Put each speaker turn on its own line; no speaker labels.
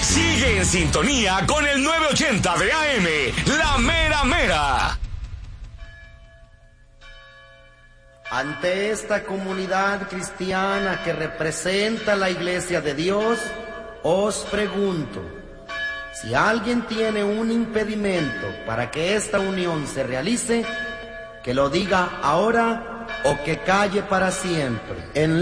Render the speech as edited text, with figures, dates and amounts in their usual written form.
Sigue en sintonía con el 980 de AM, La Mera Mera.
Ante esta comunidad cristiana que representa la Iglesia de Dios, os pregunto, si alguien tiene un impedimento para que esta unión se realice, que lo diga ahora o que calle para siempre. En